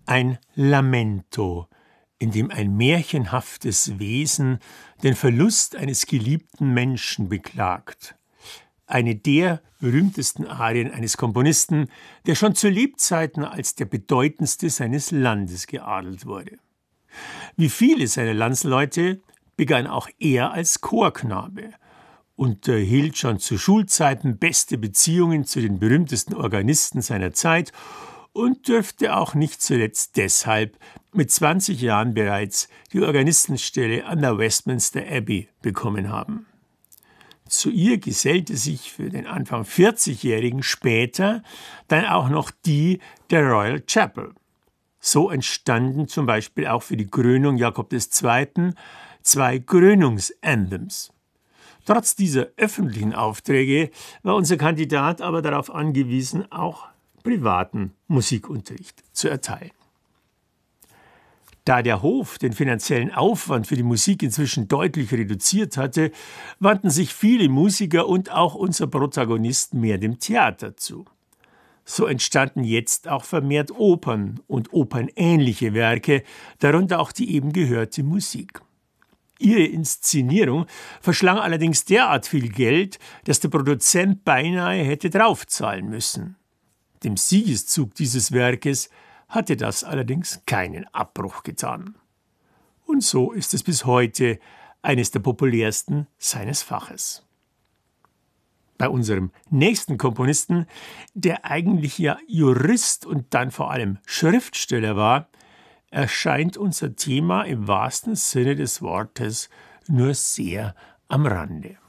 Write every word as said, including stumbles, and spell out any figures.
Ein Lamento, in dem ein märchenhaftes Wesen den Verlust eines geliebten Menschen beklagt. Eine der berühmtesten Arien eines Komponisten, der schon zu Lebzeiten als der bedeutendste seines Landes geadelt wurde. Wie viele seiner Landsleute begann auch er als Chorknabe, unterhielt schon zu Schulzeiten beste Beziehungen zu den berühmtesten Organisten seiner Zeit und dürfte auch nicht zuletzt deshalb mit zwanzig Jahren bereits die Organistenstelle an der Westminster Abbey bekommen haben. Zu ihr gesellte sich für den Anfang vierzigjährigen später dann auch noch die der Royal Chapel. So entstanden zum Beispiel auch für die Krönung Jakob des Zweiten zwei Krönungsanthems. Trotz dieser öffentlichen Aufträge war unser Kandidat aber darauf angewiesen, auch privaten Musikunterricht zu erteilen. Da der Hof den finanziellen Aufwand für die Musik inzwischen deutlich reduziert hatte, wandten sich viele Musiker und auch unser Protagonist mehr dem Theater zu. So entstanden jetzt auch vermehrt Opern und opernähnliche Werke, darunter auch die eben gehörte Musik. Ihre Inszenierung verschlang allerdings derart viel Geld, dass der Produzent beinahe hätte draufzahlen müssen. Dem Siegeszug dieses Werkes hatte das allerdings keinen Abbruch getan. Und so ist es bis heute eines der populärsten seines Faches. Bei unserem nächsten Komponisten, der eigentlich ja Jurist und dann vor allem Schriftsteller war, erscheint unser Thema im wahrsten Sinne des Wortes nur sehr am Rande.